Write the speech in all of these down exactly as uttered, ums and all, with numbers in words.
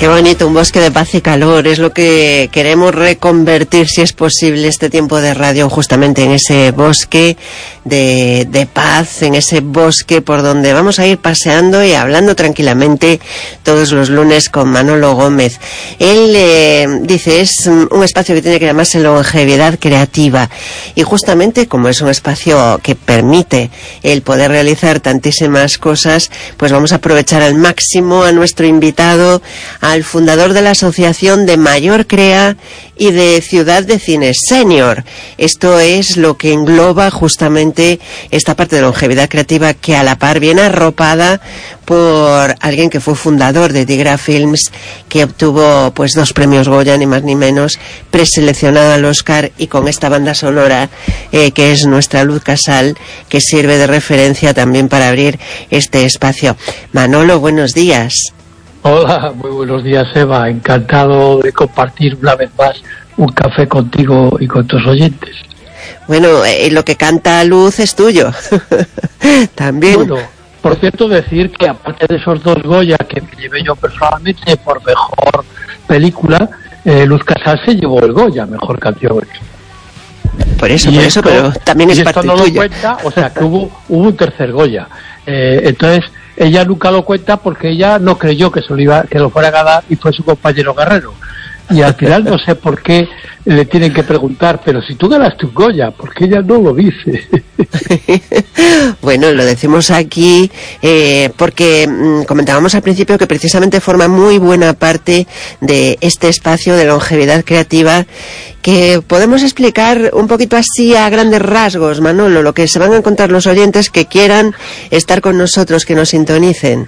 Qué bonito, un bosque de paz y calor, es lo que queremos reconvertir, si es posible, este tiempo de radio, justamente en ese bosque de, de paz, en ese bosque por donde vamos a ir paseando y hablando tranquilamente todos los lunes con Manolo Gómez. Él eh, dice, es un espacio que tiene que llamarse longevidad creativa, y justamente como es un espacio que permite el poder realizar tantísimas cosas, pues vamos a aprovechar al máximo a nuestro invitado, al fundador de la Asociación de Mayor Crea y de Ciudad de Cine Senior. Esto es lo que engloba justamente esta parte de longevidad creativa, que a la par viene arropada por alguien que fue fundador de Tigra Films, que obtuvo pues dos premios Goya, ni más ni menos, preseleccionado al Oscar, y con esta banda sonora eh, que es Nuestra Luz Casal, que sirve de referencia también para abrir este espacio. Manolo, buenos días. Hola, muy buenos días, Eva. Encantado de compartir una vez más un café contigo y con tus oyentes. Bueno, eh, lo que canta Luz es tuyo. También. Bueno, por cierto, decir que aparte de esos dos Goya que me llevé yo personalmente por mejor película, eh, Luz Casal se llevó el Goya, mejor canción. Por eso, y por esto, eso, pero también es parte no tuya. Lo cuenta, o sea, que hubo, hubo un tercer Goya. Eh, entonces, ella nunca lo cuenta porque ella no creyó que, se lo, iba, que lo fuera a ganar, y fue su compañero Guerrero. Y al final no sé por qué le tienen que preguntar, pero si tú ganaste un Goya, porque ella no lo dice. Bueno, lo decimos aquí eh, porque mmm, comentábamos al principio que precisamente forma muy buena parte de este espacio de longevidad creativa, que podemos explicar un poquito así a grandes rasgos, Manolo, lo que se van a encontrar los oyentes que quieran estar con nosotros, que nos sintonicen.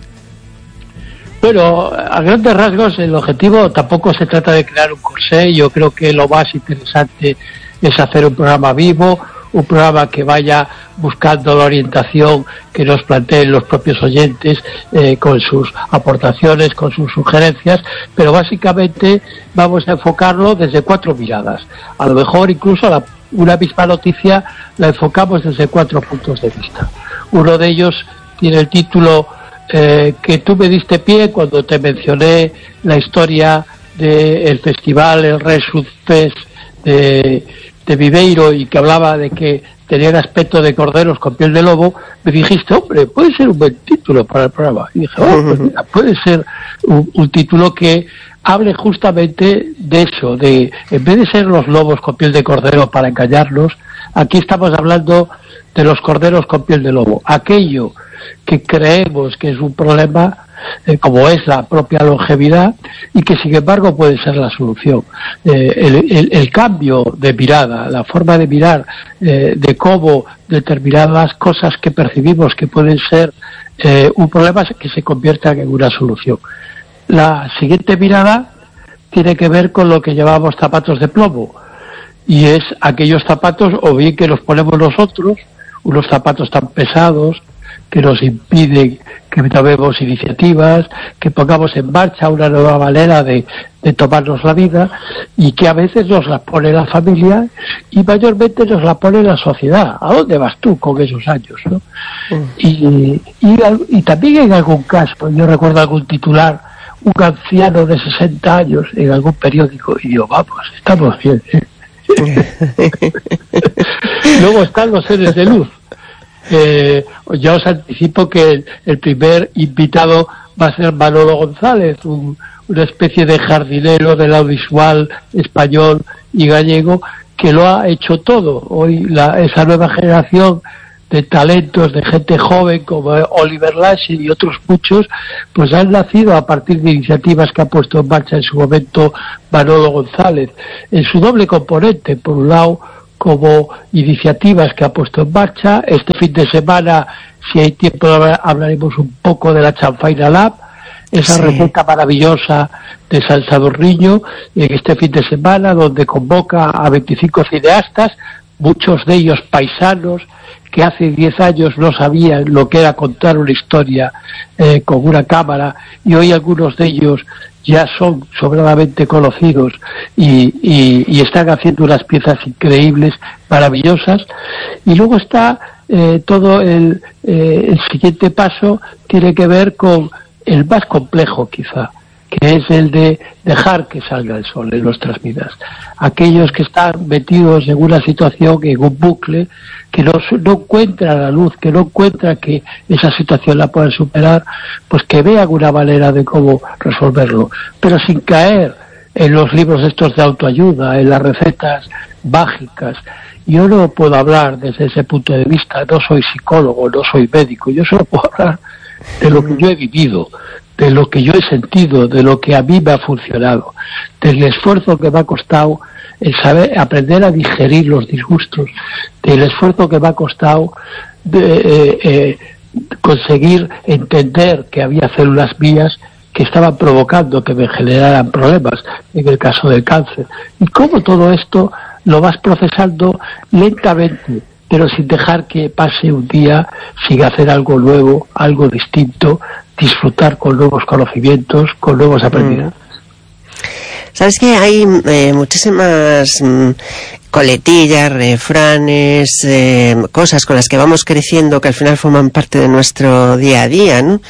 Bueno, a grandes rasgos el objetivo tampoco se trata de crear un corsé. Yo creo que lo más interesante es hacer un programa vivo, un programa que vaya buscando la orientación que nos planteen los propios oyentes, eh, con sus aportaciones, con sus sugerencias, pero básicamente vamos a enfocarlo desde cuatro miradas. A lo mejor incluso la, una misma noticia la enfocamos desde cuatro puntos de vista. Uno de ellos tiene el título Eh, que tú me diste pie cuando te mencioné la historia del festival, el Resud Fest de, de Viveiro, y que hablaba de que tenían aspecto de corderos con piel de lobo. Me dijiste, hombre, puede ser un buen título para el programa. Y dije, oh, pues mira, puede ser un, un título que hable justamente de eso, de en vez de ser los lobos con piel de cordero para engañarnos, aquí estamos hablando de los corderos con piel de lobo, aquello que creemos que es un problema, eh, como es la propia longevidad, y que sin embargo puede ser la solución. Eh, el, el, el cambio de mirada, la forma de mirar, eh, de cómo determinadas cosas que percibimos que pueden ser eh, un problema, que se conviertan en una solución. La siguiente mirada tiene que ver con lo que llamamos zapatos de plomo, y es aquellos zapatos, o bien que los ponemos nosotros, unos zapatos tan pesados que nos impiden que tomemos iniciativas, que pongamos en marcha una nueva manera de, de tomarnos la vida, y que a veces nos la pone la familia y mayormente nos la pone la sociedad. ¿A dónde vas tú con esos años, no? Mm. Y, y, y también en algún caso, yo recuerdo algún titular, un anciano de sesenta años en algún periódico, y digo, vamos, estamos bien, ¿eh? Luego están los seres de luz. Eh, ya os anticipo que el, el primer invitado va a ser Manolo González, un, una especie de jardinero del audiovisual español y gallego, que lo ha hecho todo. Hoy la, esa nueva generación de talentos, de gente joven como Oliver Lash y otros muchos, pues han nacido a partir de iniciativas que ha puesto en marcha en su momento Manolo González, en su doble componente. Por un lado, como iniciativas que ha puesto en marcha. Este fin de semana, si hay tiempo, hablaremos un poco de la Chanfaina Lab, esa sí. receta maravillosa de San Sadurniño, en este fin de semana, donde convoca a veinticinco cineastas, muchos de ellos paisanos, que hace diez años no sabían lo que era contar una historia eh, con una cámara, y hoy algunos de ellos ya son sobradamente conocidos y, y, y están haciendo unas piezas increíbles, maravillosas. Y luego está eh, todo el, eh, el siguiente paso, tiene que ver con el más complejo quizá, que es el de dejar que salga el sol en nuestras vidas. Aquellos que están metidos en una situación, en un bucle, que no, no encuentran la luz, que no encuentran que esa situación la puedan superar, pues que vean una manera de cómo resolverlo, pero sin caer en los libros estos de autoayuda, en las recetas mágicas. Yo no puedo hablar desde ese punto de vista, no soy psicólogo, no soy médico, yo solo puedo hablar de lo que yo he vivido, de lo que yo he sentido, de lo que a mí me ha funcionado, del esfuerzo que me ha costado el saber aprender a digerir los disgustos, del esfuerzo que me ha costado de, eh, eh, conseguir entender que había células mías que estaban provocando que me generaran problemas, en el caso del cáncer, y cómo todo esto lo vas procesando lentamente, pero sin dejar que pase un día sin hacer algo nuevo, algo distinto, disfrutar con nuevos conocimientos, con nuevos aprendizajes. Sabes que hay eh, muchísimas mm, coletillas, refranes, eh, cosas con las que vamos creciendo que al final forman parte de nuestro día a día, ¿no?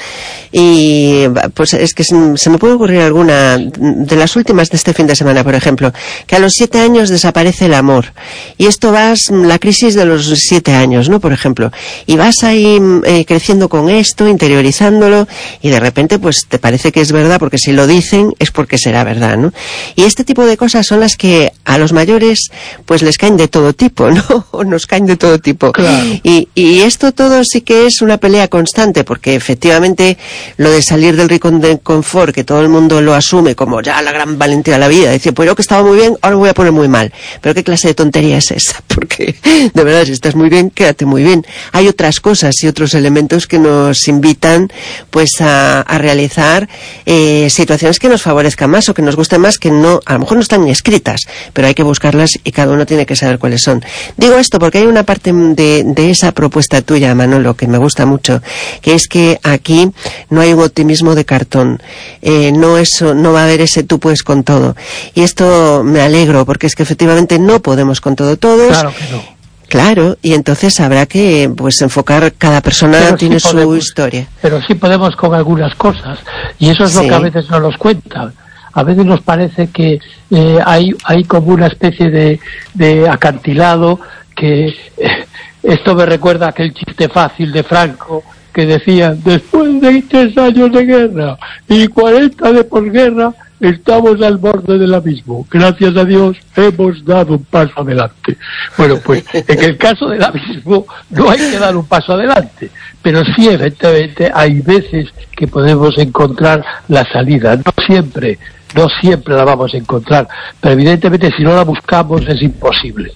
Y pues es que se, se me puede ocurrir alguna de las últimas de este fin de semana, por ejemplo, que a los siete años desaparece el amor. Y esto vas, la crisis de los siete años, ¿no? Por ejemplo. Y vas ahí eh, creciendo con esto, interiorizándolo, y de repente pues te parece que es verdad, porque si lo dicen es porque será verdad, ¿no? Y este tipo de cosas son las que a los mayores pues les caen de todo tipo, ¿no? O nos caen de todo tipo. Claro. Y, y esto todo sí que es una pelea constante, porque efectivamente lo de salir del rincón de confort, que todo el mundo lo asume como ya la gran valentía de la vida, dice, pues yo que estaba muy bien, ahora me voy a poner muy mal. Pero ¿qué clase de tontería es esa? Porque de verdad, si estás muy bien, quédate muy bien. Hay otras cosas y otros elementos que nos invitan pues a, a realizar eh, situaciones que nos favorezcan más o que nos gusten más, que no, a lo mejor no están ni escritas, pero hay que buscarlas y cada uno tiene que saber cuáles son. Digo esto porque hay una parte de, de esa propuesta tuya, Manolo, que me gusta mucho, que es que aquí no hay un optimismo de cartón, eh, no eso, no va a haber ese tú puedes con todo. Y esto me alegro, porque es que efectivamente no podemos con todo todos. Claro que no. Claro, y entonces habrá que pues enfocar, cada persona Pero tiene sí su podemos, historia. Pero sí podemos con algunas cosas, y eso es Sí. lo que a veces no nos cuentan. A veces nos parece que eh, hay, hay como una especie de, de acantilado que eh, esto me recuerda a aquel chiste fácil de Franco que decía, después de tres años de guerra y cuarenta de posguerra, estamos al borde del abismo. Gracias a Dios hemos dado un paso adelante. Bueno, pues en el caso del abismo no hay que dar un paso adelante, pero sí, efectivamente, hay veces que podemos encontrar la salida. No siempre, no siempre la vamos a encontrar, pero evidentemente si no la buscamos es imposible.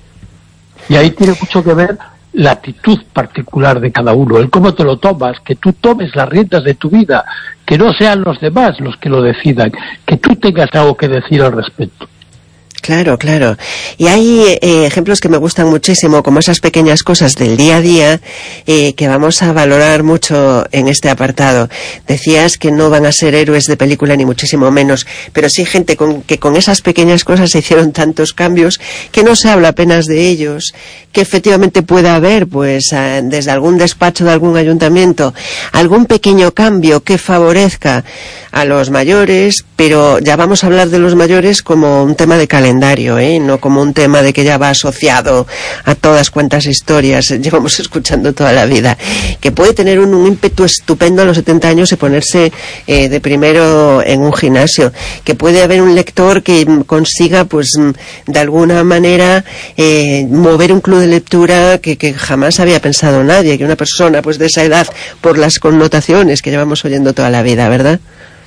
Y ahí tiene mucho que ver la actitud particular de cada uno, el cómo te lo tomas, que tú tomes las riendas de tu vida, que no sean los demás los que lo decidan, que tú tengas algo que decir al respecto. Claro, claro. Y hay eh, ejemplos que me gustan muchísimo, como esas pequeñas cosas del día a día eh, que vamos a valorar mucho en este apartado. Decías que no van a ser héroes de película ni muchísimo menos, pero sí gente con, que con esas pequeñas cosas se hicieron tantos cambios que no se habla apenas de ellos, que efectivamente pueda haber, pues, a, desde algún despacho de algún ayuntamiento, algún pequeño cambio que favorezca a los mayores, pero ya vamos a hablar de los mayores como un tema de calendario, ¿eh? No como un tema de que ya va asociado a todas cuantas historias llevamos escuchando toda la vida, que puede tener un, un ímpetu estupendo a los setenta años y ponerse eh, de primero en un gimnasio, que puede haber un lector que consiga, pues, de alguna manera eh, mover un club de lectura que, que jamás había pensado nadie, que una persona pues de esa edad, por las connotaciones que llevamos oyendo toda la vida, ¿verdad?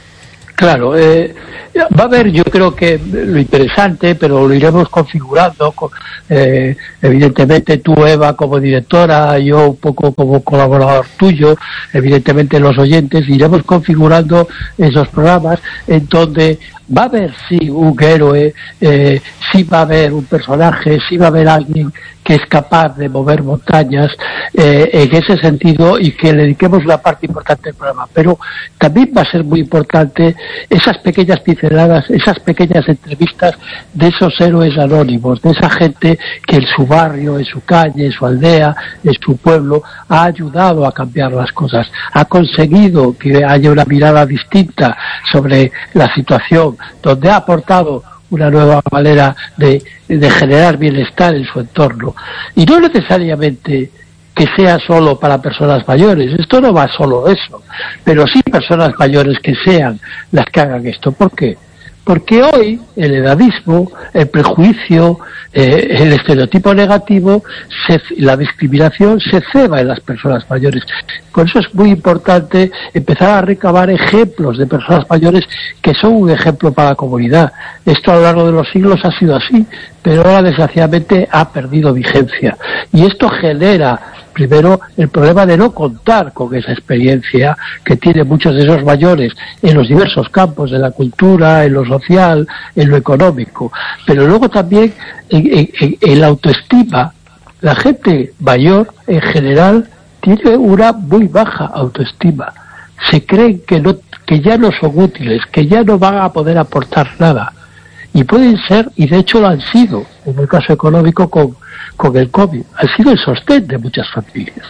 Claro, eh, va a haber, yo creo que lo interesante, pero lo iremos configurando, con, eh, evidentemente tú, Eva, como directora, yo un poco como colaborador tuyo, evidentemente los oyentes, iremos configurando esos programas en donde va a haber, sí, un héroe, eh, sí va a haber un personaje, sí va a haber alguien que es capaz de mover montañas, eh, en ese sentido, y que le dediquemos una parte importante del programa. Pero también va a ser muy importante esas pequeñas pinceladas pinceladas, esas pequeñas entrevistas de esos héroes anónimos, de esa gente que en su barrio, en su calle, en su aldea, en su pueblo, ha ayudado a cambiar las cosas, ha conseguido que haya una mirada distinta sobre la situación, donde ha aportado una nueva manera de, de generar bienestar en su entorno. Y no necesariamente que sea solo para personas mayores, esto no va solo de eso, pero sí personas mayores que sean las que hagan esto. ¿Por qué? Porque hoy el edadismo, el prejuicio, eh, el estereotipo negativo, se, la discriminación se ceba en las personas mayores. Por eso es muy importante empezar a recabar ejemplos de personas mayores que son un ejemplo para la comunidad. Esto a lo largo de los siglos ha sido así, pero ahora desgraciadamente ha perdido vigencia. Y esto genera primero el problema de no contar con esa experiencia que tienen muchos de esos mayores en los diversos campos de la cultura, en lo social, en lo económico, pero luego también en, en, en la autoestima. La gente mayor en general tiene una muy baja autoestima, se creen que no, que ya no son útiles, que ya no van a poder aportar nada, y pueden ser, y de hecho lo han sido en el caso económico con con el COVID, ha sido el sostén de muchas familias.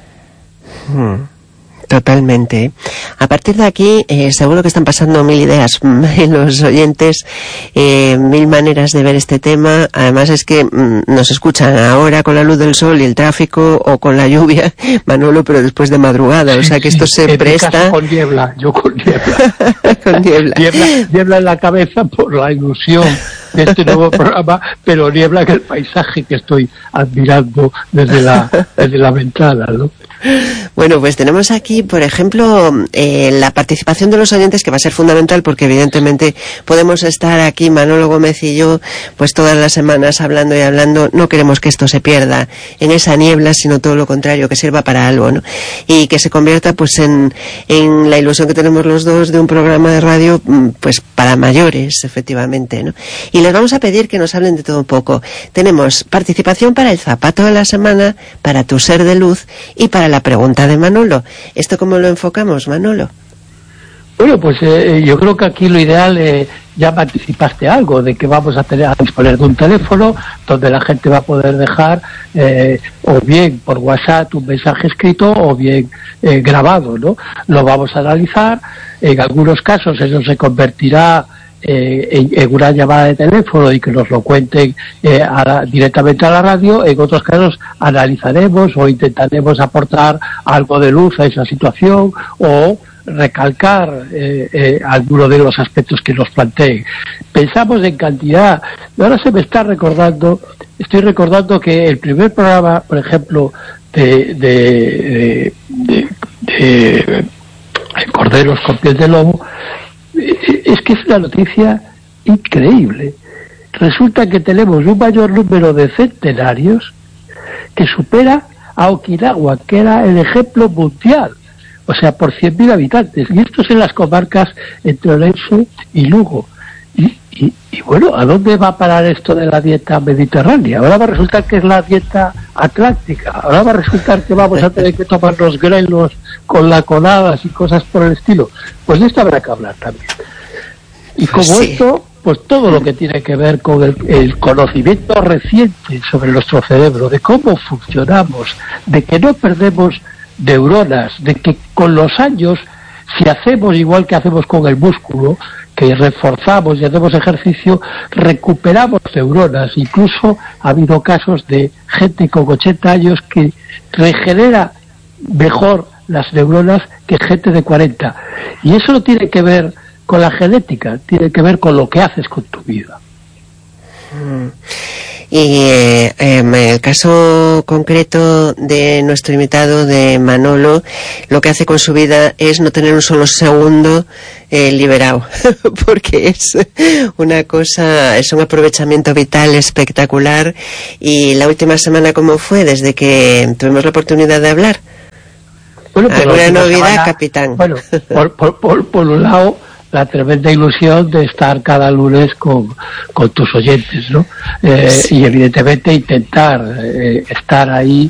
Hmm, totalmente. A partir de aquí, eh, seguro que están pasando mil ideas en los oyentes, eh, mil maneras de ver este tema. Además es que mm, nos escuchan ahora con la luz del sol y el tráfico, o con la lluvia, Manolo, pero después de madrugada, o sea que esto se en presta... Mi caso con niebla, yo con niebla. con niebla. niebla. Niebla en la cabeza por la ilusión de este nuevo programa, pero niebla en el paisaje que estoy admirando desde la, desde la ventana, ¿no? Bueno, pues tenemos aquí, por ejemplo, eh, la participación de los oyentes, que va a ser fundamental, porque evidentemente podemos estar aquí, Manolo Gómez y yo, pues todas las semanas hablando y hablando. No queremos que esto se pierda en esa niebla, sino todo lo contrario, que sirva para algo, ¿no? Y que se convierta pues en, en la ilusión que tenemos los dos de un programa de radio, pues para mayores, efectivamente, ¿no? Y les vamos a pedir que nos hablen de todo un poco. Tenemos participación para el zapato de la semana, para tu ser de luz y para la pregunta de Manolo. ¿Esto cómo lo enfocamos, Manolo? Bueno, pues eh, yo creo que aquí lo ideal, eh, ya me anticipaste algo, de que vamos a tener a disponer de un teléfono donde la gente va a poder dejar eh, o bien por WhatsApp un mensaje escrito o bien eh, grabado, ¿no? Lo vamos a analizar. En algunos casos eso se convertirá Eh, en, en una llamada de teléfono y que nos lo cuenten eh, a la, directamente a la radio. En otros casos analizaremos o intentaremos aportar algo de luz a esa situación o recalcar eh, eh, alguno de los aspectos que nos planteen. Pensamos en cantidad. Ahora se me está recordando, estoy recordando que el primer programa, por ejemplo, de, de, de, de, de Corderos con piel de lobo, es que es una noticia increíble. Resulta que tenemos un mayor número de centenarios que supera a Okinawa, que era el ejemplo mundial, o sea, por cien mil habitantes, y esto es en las comarcas entre Orense y Lugo. Y, y, y bueno, ¿a dónde va a parar esto de la dieta mediterránea? Ahora va a resultar que es la dieta atlántica, ahora va a resultar que vamos a tener que tomar los grelos con lacoladas y cosas por el estilo. Pues de esto habrá que hablar también. Y como sí. esto, pues todo lo que tiene que ver con el, el conocimiento reciente sobre nuestro cerebro, de cómo funcionamos, de que no perdemos neuronas, de que con los años, si hacemos igual que hacemos con el músculo, que reforzamos y hacemos ejercicio, recuperamos neuronas. Incluso ha habido casos de gente con ochenta años que regenera mejor las neuronas que gente de cuarenta. Y eso no tiene que ver con la genética, tiene que ver con lo que haces con tu vida. Mm. Y eh, en el caso concreto de nuestro invitado, de Manolo, lo que hace con su vida es no tener un solo segundo eh, liberado, porque es una cosa, es un aprovechamiento vital espectacular. Y la última semana, ¿cómo fue desde que tuvimos la oportunidad de hablar? Bueno, ¿Alguna novedad, semana, capitán? Bueno, por, por, por, por un lado, la tremenda ilusión de estar cada lunes con, con tus oyentes, ¿no? Eh, sí. Y evidentemente intentar eh, estar ahí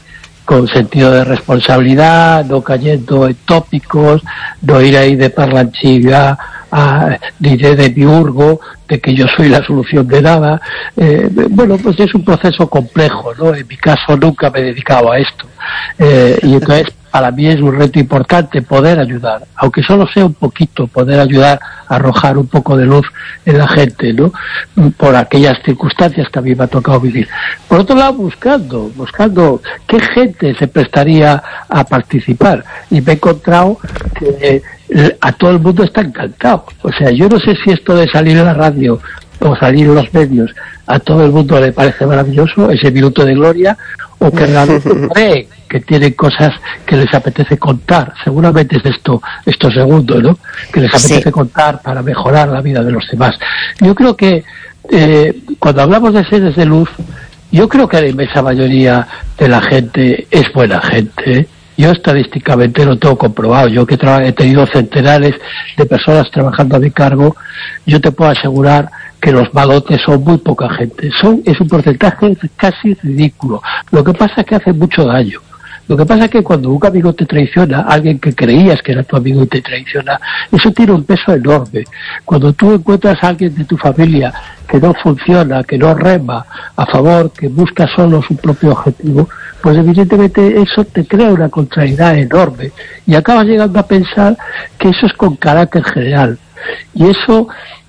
con sentido de responsabilidad, no cayendo en tópicos, no ir ahí de parlanchilla a, ni de demiurgo, de que yo soy la solución de nada. Eh, bueno, pues es un proceso complejo, ¿no? En mi caso nunca me he dedicado a esto. Eh, y entonces para mí es un reto importante poder ayudar, aunque solo sea un poquito, poder ayudar a arrojar un poco de luz en la gente, ¿no? Por aquellas circunstancias que a mí me ha tocado vivir. Por otro lado, buscando, buscando qué gente se prestaría a participar, y me he encontrado que eh, a todo el mundo está encantado. O sea, yo no sé si esto de salir en la radio o salir en los medios a todo el mundo le parece maravilloso, ese minuto de gloria, o que realmente cree que tienen cosas que les apetece contar. Seguramente es esto, esto segundo, ¿no? Que les apetece sí. contar para mejorar la vida de los demás. Yo creo que eh, cuando hablamos de seres de luz, yo creo que la inmensa mayoría de la gente es buena gente, ¿eh? Yo estadísticamente lo tengo comprobado. Yo que he tenido centenares de personas trabajando a mi cargo, yo te puedo asegurar que los malotes son muy poca gente. Son, es un porcentaje casi ridículo. Lo que pasa es que hace mucho daño. Lo que pasa es que cuando un amigo te traiciona, alguien que creías que era tu amigo y te traiciona, eso tiene un peso enorme. Cuando tú encuentras a alguien de tu familia que no funciona, que no rema a favor, que busca solo su propio objetivo, pues evidentemente eso te crea una contrariedad enorme y acabas llegando a pensar que eso es con carácter general. Y eso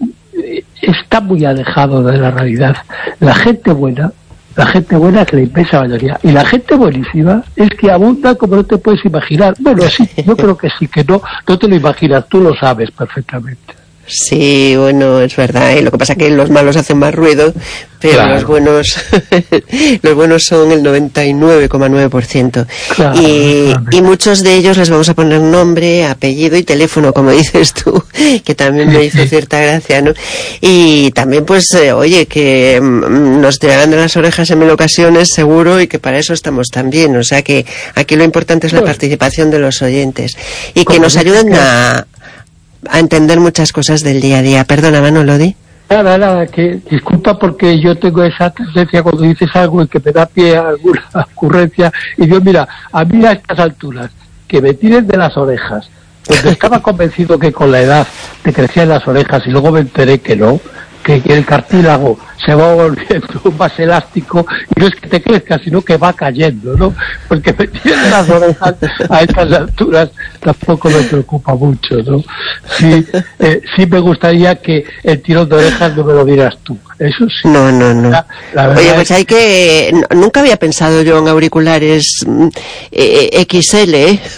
está muy alejado de la realidad. La gente buena La gente buena es la inmensa mayoría. Y la gente buenísima es que abunda como no te puedes imaginar. Bueno, sí, yo creo que sí, que no, no te lo imaginas, tú lo sabes perfectamente. Sí, bueno, es verdad, ¿eh? Lo que pasa es que los malos hacen más ruido, pero claro. los buenos los buenos son el noventa y nueve coma nueve por ciento. Claro, y, y muchos de ellos les vamos a poner nombre, apellido y teléfono, como dices tú, que también me hizo cierta gracia, ¿no? Y también, pues, eh, oye, que mm, nos tirarán de las orejas en mil ocasiones, seguro, y que para eso estamos también. O sea que aquí lo importante es la participación de los oyentes y que nos ayuden a... a entender muchas cosas del día a día. Perdona, Manolo, di. Nada, nada, que disculpa porque yo tengo esa tendencia cuando dices algo y que me da pie a alguna ocurrencia y yo, mira, a mí a estas alturas, que me tiren de las orejas, porque estaba convencido que con la edad te crecían las orejas y luego me enteré que no, que el cartílago se va volviendo más elástico y no es que te crezca, sino que va cayendo, ¿no? Porque me tienen las orejas a estas alturas tampoco me preocupa mucho, ¿no? Sí, eh, sí me gustaría que el tirón de orejas no me lo dieras tú, eso sí. No, no, no. La, la Oye, pues hay que... Nunca había pensado yo en auriculares eh, X L, ¿eh?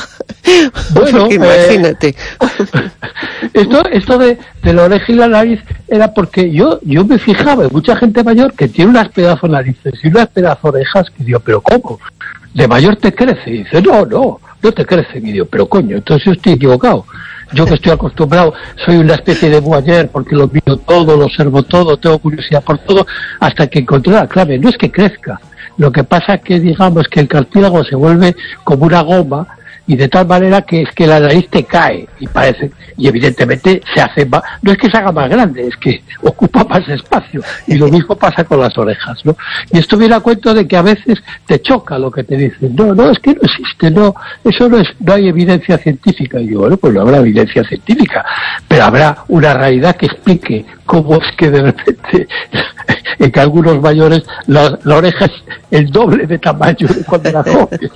Bueno, porque imagínate. Eh, esto esto de, de la oreja y la nariz era porque yo yo me fijaba en mucha gente mayor que tiene unas pedazos narices y unas pedazos orejas que digo, pero ¿cómo? ¿De mayor te crece? Y dice, no, no, no te crece. Y digo, pero coño, entonces yo estoy equivocado. Yo que estoy acostumbrado, soy una especie de voyeur porque lo miro todo, lo observo todo, tengo curiosidad por todo, hasta que encontré la clave. No es que crezca, lo que pasa es que digamos que el cartílago se vuelve como una goma y de tal manera que es que la nariz te cae y parece, y evidentemente se hace más, no es que se haga más grande, es que ocupa más espacio, y lo mismo pasa con las orejas, ¿no? Y esto viene a cuento de que a veces te choca lo que te dicen, no, no, es que no existe, no, eso no es, no hay evidencia científica. Y yo, bueno, pues no habrá evidencia científica, pero habrá una realidad que explique cómo es que de repente en que algunos mayores la, la oreja es el doble de tamaño de cuando era joven.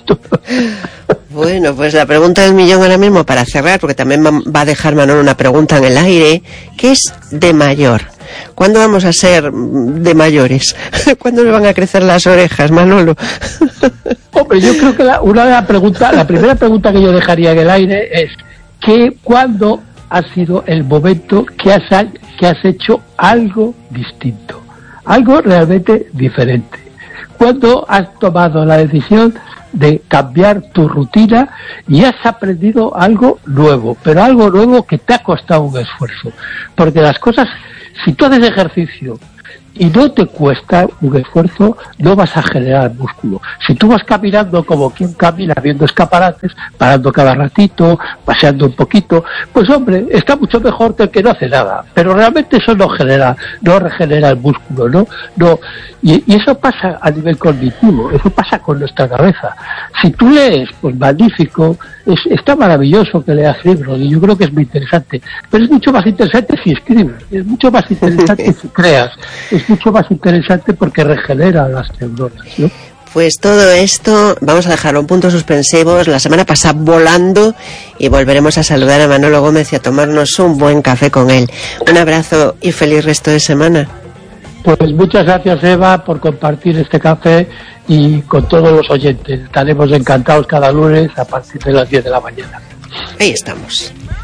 Bueno, pues la pregunta del millón ahora mismo para cerrar, porque también va a dejar Manolo una pregunta en el aire. ¿Qué es de mayor? ¿Cuándo vamos a ser de mayores? ¿Cuándo le van a crecer las orejas, Manolo? Hombre, yo creo que la, una de las preguntas, la primera pregunta que yo dejaría en el aire es que ¿cuándo ha sido el momento que has, que has hecho algo distinto? Algo realmente diferente. ¿Cuándo has tomado la decisión de cambiar tu rutina y has aprendido algo nuevo, pero algo nuevo que te ha costado un esfuerzo? Porque las cosas, si tú haces ejercicio y no te cuesta un esfuerzo, no vas a generar músculo. Si tú vas caminando como quien camina viendo escaparates, parando cada ratito, paseando un poquito, pues hombre, está mucho mejor que el que no hace nada, pero realmente eso no genera, no regenera el músculo, ¿no? no y, y eso pasa a nivel cognitivo, eso pasa con nuestra cabeza. Si tú lees, pues magnífico, es, está maravilloso que leas libros, y yo creo que es muy interesante, pero es mucho más interesante si escribes, es mucho más interesante si creas, es mucho más interesante porque regenera las neuronas, ¿no? Pues todo esto vamos a dejarlo en puntos suspensivos. La semana pasa volando y volveremos a saludar a Manolo Gómez y a tomarnos un buen café con él. Un abrazo y feliz resto de semana. Pues muchas gracias, Eva, por compartir este café y con todos los oyentes. Estaremos encantados cada lunes a partir de las diez de la mañana. Ahí estamos.